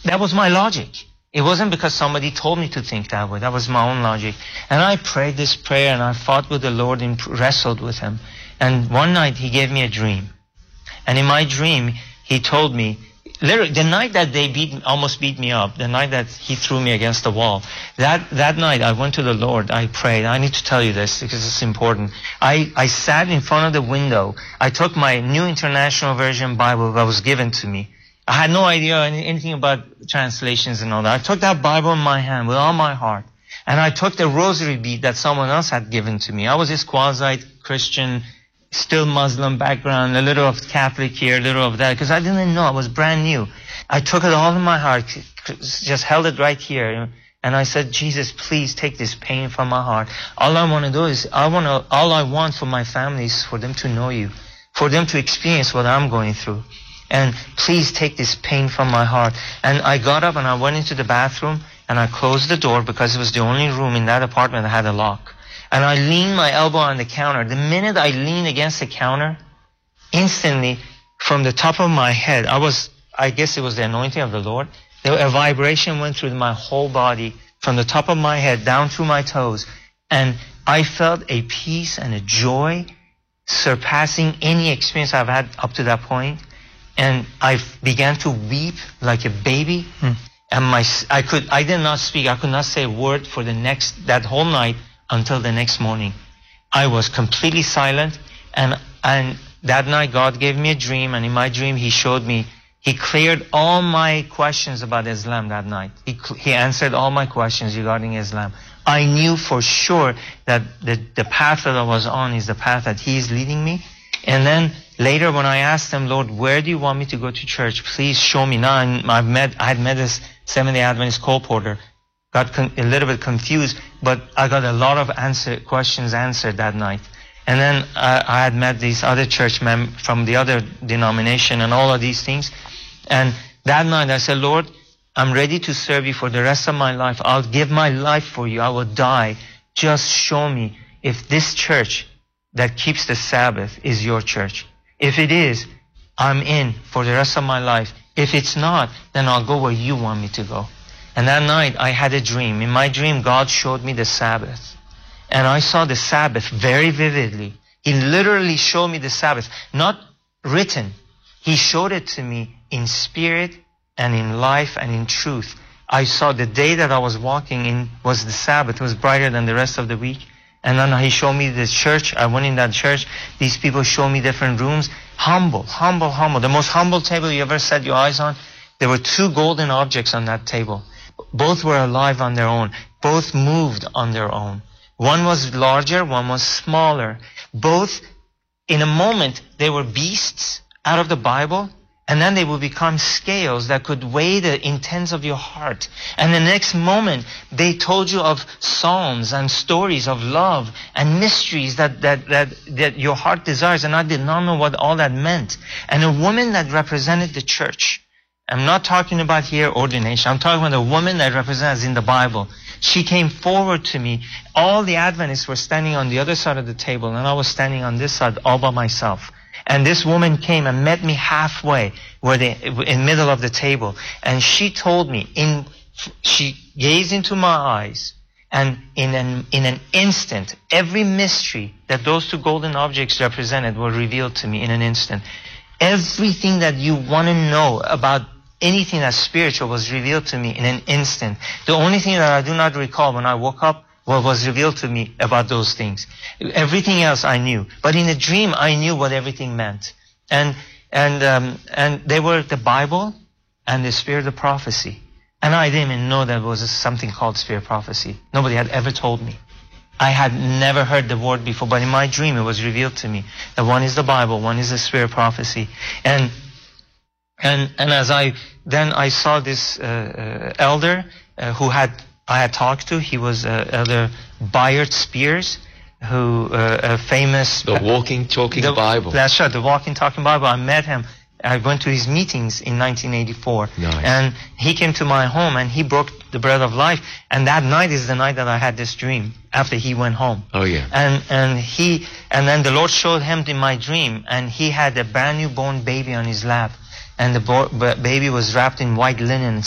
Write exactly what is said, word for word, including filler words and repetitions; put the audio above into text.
that was my logic. It wasn't because somebody told me to think that way. That was my own logic. And I prayed this prayer and I fought with the Lord and wrestled with Him. And one night He gave me a dream. And in my dream, He told me, literally, the night that they beat, almost beat me up, the night that He threw me against the wall, that, that night I went to the Lord, I prayed. I need to tell you this because it's important. I, I sat in front of the window. I took my New International Version Bible that was given to me. I had no idea anything about translations and all that. I took that Bible in my hand with all my heart. And I took the rosary bead that someone else had given to me. I was this quasi-Christian, still Muslim background, a little of Catholic here, a little of that, because I didn't know. I was brand new. I took it all in my heart, just held it right here. And I said, Jesus, please take this pain from my heart. All I want to do is, I want to, all I want for my family is for them to know you, for them to experience what I'm going through. And please take this pain from my heart. And I got up and I went into the bathroom and I closed the door because it was the only room in that apartment that had a lock. And I leaned my elbow on the counter. The minute I leaned against the counter, instantly from the top of my head, I was, I guess it was the anointing of the Lord. A vibration went through my whole body from the top of my head down through my toes. And I felt a peace and a joy surpassing any experience I've had up to that point. And I began to weep like a baby. Hmm. And my, I could, I did not speak. I could not say a word for the next, that whole night until the next morning. I was completely silent. And, and that night God gave me a dream. And in my dream He showed me, He cleared all my questions about Islam that night. He, he answered all my questions regarding Islam. I knew for sure that the, the path that I was on is the path that He is leading me. And then later when I asked Him, Lord, where do you want me to go to church? Please show me. Now I've met, I had met this Seventh-day Adventist colporteur. Got con- a little bit confused, but I got a lot of answer, questions answered that night. And then uh, I had met these other church men from the other denomination and all of these things. And that night I said, Lord, I'm ready to serve You for the rest of my life. I'll give my life for You. I will die. Just show me if this church that keeps the Sabbath is Your church. If it is, I'm in for the rest of my life. If it's not, then I'll go where You want me to go. And that night I had a dream. In my dream, God showed me the Sabbath. And I saw the Sabbath very vividly. He literally showed me the Sabbath, not written. He showed it to me in spirit and in life and in truth. I saw the day that I was walking in was the Sabbath. It was brighter than the rest of the week. And then He showed me the church. I went in that church. These people showed me different rooms. Humble, humble, humble. The most humble table you ever set your eyes on. There were two golden objects on that table. Both were alive on their own. Both moved on their own. One was larger, one was smaller. Both, in a moment, they were beasts out of the Bible. And then they will become scales that could weigh the intents of your heart. And the next moment, they told you of psalms and stories of love and mysteries that, that, that, that your heart desires. And I did not know what all that meant. And a woman that represented the church. I'm not talking about here ordination. I'm talking about a woman that represents in the Bible. She came forward to me. All the Adventists were standing on the other side of the table. And I was standing on this side all by myself. And this woman came and met me halfway, where they, in the middle of the table. And she told me, in, she gazed into my eyes, and in an, in an instant, every mystery that those two golden objects represented were revealed to me in an instant. Everything that you want to know about anything that's spiritual was revealed to me in an instant. The only thing that I do not recall when I woke up what was revealed to me about those things. Everything else I knew. But in a dream, I knew what everything meant. And, and, um, and they were the Bible and the spirit of prophecy. And I didn't even know there was something called spirit prophecy. Nobody had ever told me. I had never heard the word before, but in my dream it was revealed to me that one is the Bible, one is the spirit prophecy. And, and, and as I, then I saw this, uh, uh elder, uh, who had, I had talked to. He was uh, Elder Bayard Spears, who uh, a famous the walking, talking the, Bible. That's right, the walking, talking Bible. I met him. I went to his meetings in nineteen eighty-four, nice. And he came to my home and he broke the bread of life. And that night is the night that I had this dream. After he went home. Oh yeah. And and he and then the Lord showed him in my dream, and he had a brand new born baby on his lap, and the bo- baby was wrapped in white linen.